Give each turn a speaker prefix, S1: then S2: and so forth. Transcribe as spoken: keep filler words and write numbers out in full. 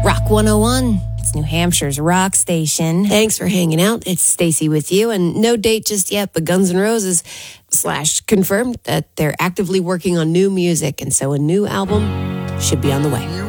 S1: Rock one oh one. It's New Hampshire's rock station.
S2: Thanks for hanging out. It's Stacy with you, and no date just yet, but Guns N' Roses slash confirmed that they're actively working on new music, and so a new album should be on the way.